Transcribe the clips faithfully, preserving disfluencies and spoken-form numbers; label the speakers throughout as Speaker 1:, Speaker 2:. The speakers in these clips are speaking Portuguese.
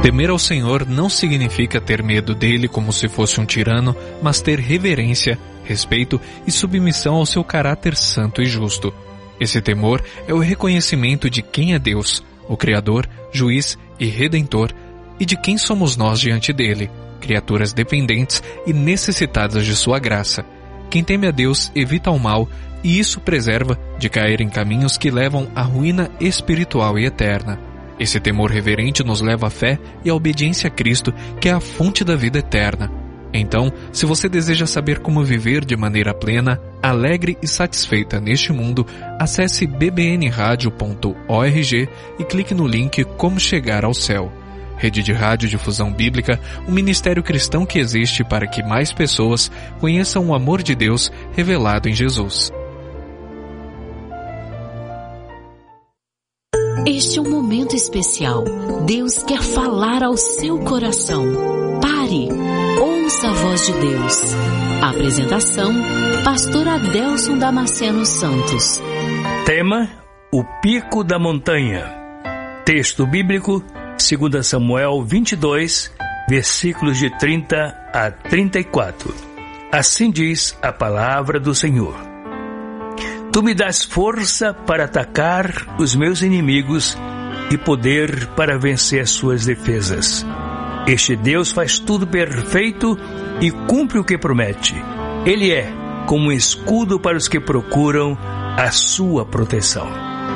Speaker 1: Temer ao Senhor não significa ter medo dele como se fosse um tirano, mas ter reverência, respeito e submissão ao seu caráter santo e justo. Esse temor é o reconhecimento de quem é Deus, o Criador, Juiz e Redentor, e de quem somos nós diante dele, criaturas dependentes e necessitadas de sua graça. Quem teme a Deus evita o mal, e isso preserva de cair em caminhos que levam à ruína espiritual e eterna. Esse temor reverente nos leva à fé e à obediência a Cristo, que é a fonte da vida eterna. Então, se você deseja saber como viver de maneira plena, alegre e satisfeita neste mundo, acesse b b n radio ponto org e clique no link Como Chegar ao Céu. Rede de Rádio Difusão Bíblica, um ministério cristão que existe para que mais pessoas conheçam o amor de Deus revelado em Jesus.
Speaker 2: Este é um momento especial. Deus quer falar ao seu coração. Pare, ouça a voz de Deus. A apresentação, Pastor Adelson Damasceno Santos.
Speaker 3: Tema, o pico da montanha. Texto bíblico, dois Samuel vinte e dois, versículos de trinta a trinta e quatro. Assim diz a palavra do Senhor. Tu me dás força para atacar os meus inimigos e poder para vencer as suas defesas. Este Deus faz tudo perfeito e cumpre o que promete. Ele é como um escudo para os que procuram a sua proteção.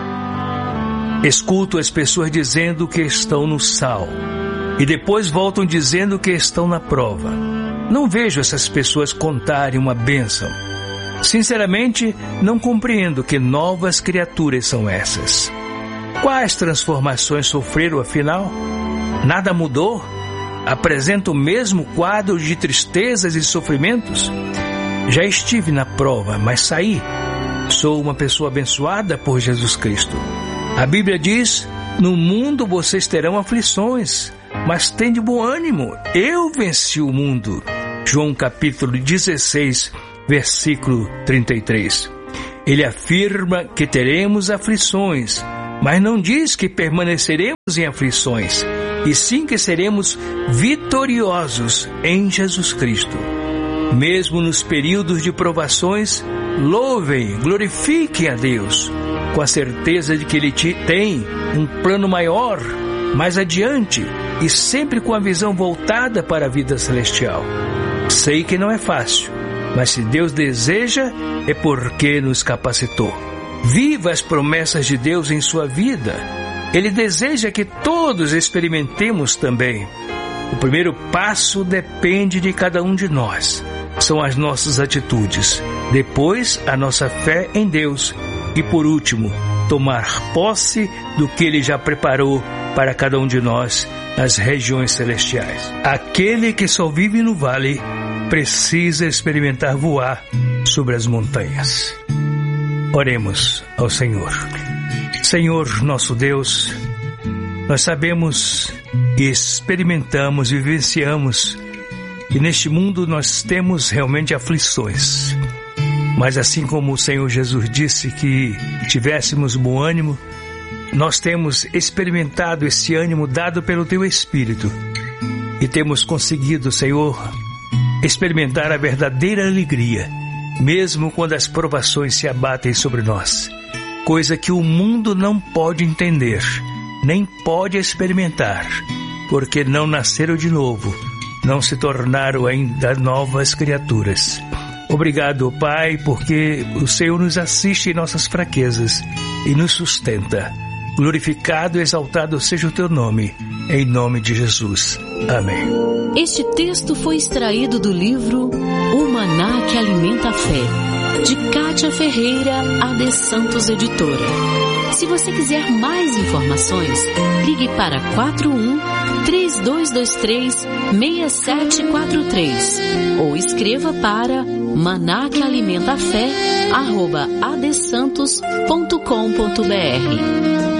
Speaker 3: Escuto as pessoas dizendo que estão no sal e depois voltam dizendo que estão na prova. Não vejo essas pessoas contarem uma bênção. Sinceramente, não compreendo que novas criaturas são essas. Quais transformações sofreram afinal? Nada mudou? Apresenta o mesmo quadro de tristezas e sofrimentos? Já estive na prova, mas saí. Sou uma pessoa abençoada por Jesus Cristo. A Bíblia diz, no mundo vocês terão aflições, mas tende bom ânimo, eu venci o mundo. João capítulo dezesseis, versículo trinta e três. Ele afirma que teremos aflições, mas não diz que permaneceremos em aflições, e sim que seremos vitoriosos em Jesus Cristo. Mesmo nos períodos de provações, louvem, glorifiquem a Deus, com a certeza de que Ele tem um plano maior, mais adiante, e sempre com a visão voltada para a vida celestial. Sei que não é fácil, mas se Deus deseja, é porque nos capacitou. Viva as promessas de Deus em sua vida. Ele deseja que todos experimentemos também. O primeiro passo depende de cada um de nós. São as nossas atitudes. Depois, a nossa fé em Deus. E por último, tomar posse do que Ele já preparou para cada um de nós nas regiões celestiais. Aquele que só vive no vale precisa experimentar voar sobre as montanhas. Oremos ao Senhor. Senhor, nosso Deus, nós sabemos e experimentamos, vivenciamos que neste mundo nós temos realmente aflições. Mas assim como o Senhor Jesus disse que tivéssemos bom ânimo, nós temos experimentado esse ânimo dado pelo Teu Espírito e temos conseguido, Senhor, experimentar a verdadeira alegria, mesmo quando as provações se abatem sobre nós, coisa que o mundo não pode entender, nem pode experimentar, porque não nasceram de novo, não se tornaram ainda novas criaturas. Obrigado, Pai, porque o Senhor nos assiste em nossas fraquezas e nos sustenta. Glorificado e exaltado seja o Teu nome, em nome de Jesus. Amém.
Speaker 2: Este texto foi extraído do livro O Maná que Alimenta a Fé, de Kátia Ferreira, A D Santos Editora. Se você quiser mais informações, ligue para quatro um, três dois dois três, seis sete quatro três ou escreva para maná que alimenta a fé arroba a d santos ponto com ponto b r.